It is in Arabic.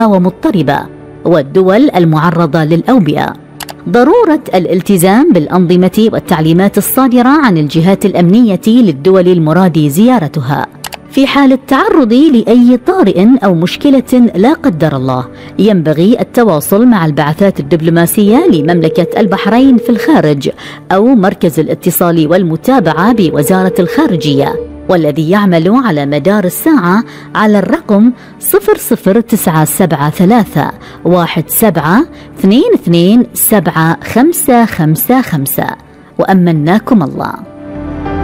ومضطربة والدول المعرضة للأوبئة. ضرورة الالتزام بالأنظمة والتعليمات الصادرة عن الجهات الأمنية للدول المراد زيارتها. في حال التعرض لأي طارئ أو مشكلة لا قدر الله، ينبغي التواصل مع البعثات الدبلوماسية لمملكة البحرين في الخارج أو مركز الاتصال والمتابعة بوزارة الخارجية، والذي يعمل على مدار الساعة على الرقم 00973 17 22 7555. وأمناكم الله.